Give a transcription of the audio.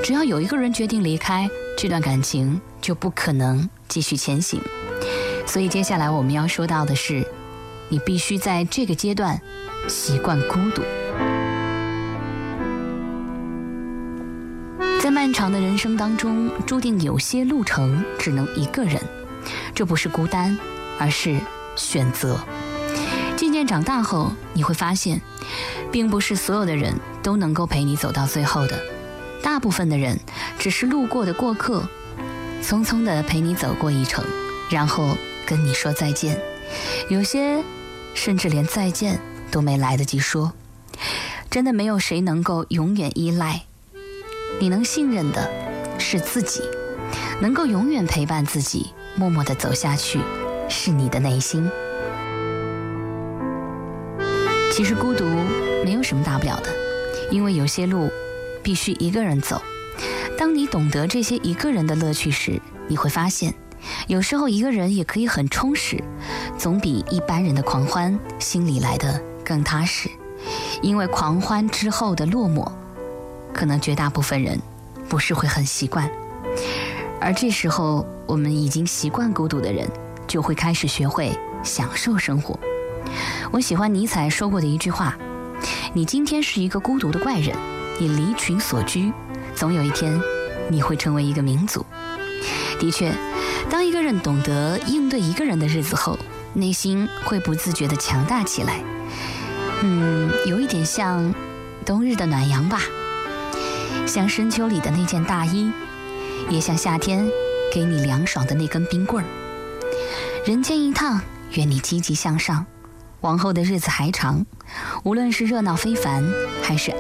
只要有一个人决定离开，这段感情就不可能继续前行。所以接下来我们要说到的是，你必须在这个阶段习惯孤独。在漫长的人生当中，注定有些路程只能一个人，这不是孤单，而是选择。渐渐长大后，你会发现，并不是所有的人都能够陪你走到最后的，大部分的人只是路过的过客，匆匆地陪你走过一程，然后跟你说再见。有些甚至连再见都没来得及说。真的没有谁能够永远依赖，你能信任的是自己，能够永远陪伴自己默默地走下去是你的内心。其实孤独没有什么大不了的，因为有些路必须一个人走。当你懂得这些一个人的乐趣时，你会发现有时候一个人也可以很充实，总比一般人的狂欢心里来得更踏实。因为狂欢之后的落寞，可能绝大部分人不是会很习惯，而这时候我们已经习惯孤独的人，就会开始学会享受生活。我喜欢尼采说过的一句话，你今天是一个孤独的怪人，你离群所居，总有一天你会成为一个民族。的确，当一个人懂得应对一个人的日子后，内心会不自觉地强大起来。有一点像冬日的暖阳吧，像深秋里的那件大衣，也像夏天给你凉爽的那根冰棍儿。人间一趟，愿你积极向上，往后的日子还长，无论是热闹非凡还是